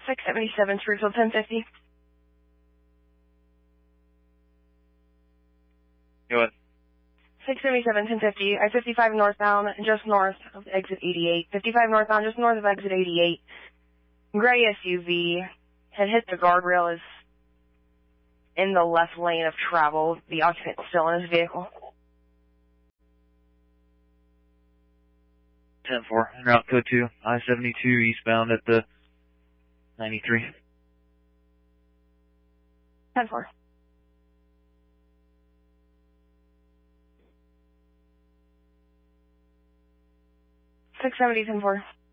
677, Springfield 1050. Go ahead. 677, 1050, I-55 northbound, just north of exit 88. 55 northbound, just north of exit 88. Gray SUV had hit the guardrail, is in the left lane of travel. The occupant still in his vehicle. 10-4, en route code 2, I-72 eastbound at the 93. 10-4. Six 70, 10-4.